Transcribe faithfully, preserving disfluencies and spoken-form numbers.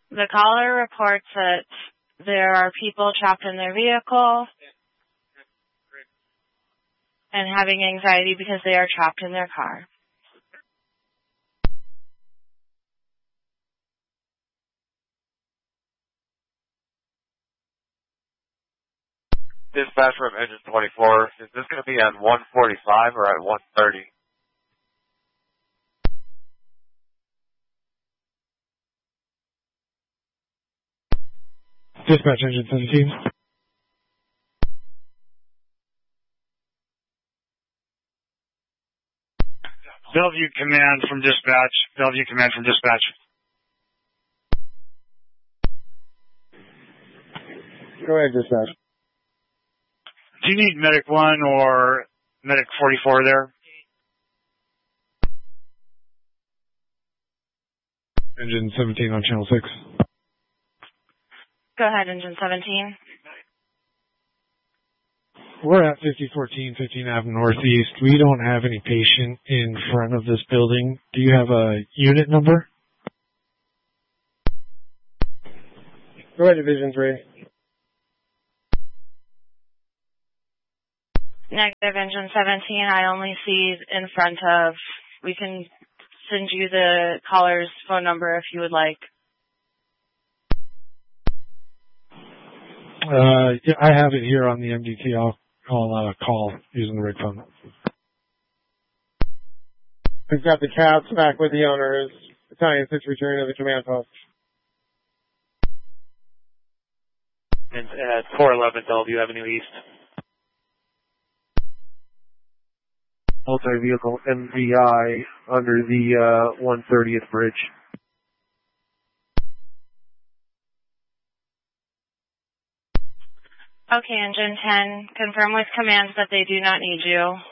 The caller reports that there are people trapped in their vehicle and having anxiety because they are trapped in their car. Dispatch from engine twenty-four. Is this going to be at one forty-five or at one thirty? Dispatch engine seventeen. Bellevue Command from dispatch. Bellevue Command from dispatch. Go ahead, dispatch. Do you need Medic one or Medic forty-four there? Engine seventeen on channel six. Go ahead, engine seventeen. We're at fifty fourteen fifteenth Avenue Northeast. We don't have any patient in front of this building. Do you have a unit number? Go ahead, Division three. Negative, engine seventeen. I only see in front of. We can send you the caller's phone number if you would like. Uh, yeah, I have it here on the M D T. I'll, I'll uh, call using the rig phone. We've got the cats back with the owners. Battalion six returning to the command post. And at four eleven Bellevue Avenue East. Multi-vehicle M V I under the uh, one thirtieth bridge. Okay, engine ten. Confirm with commands that they do not need you.